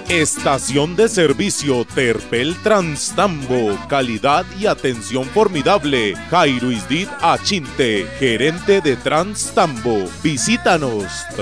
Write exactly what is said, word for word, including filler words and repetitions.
Estación de servicio Terpel Transtambo, calidad y atención formidable. Jairo Isdit Achinte, gerente de Transtambo. Visítanos.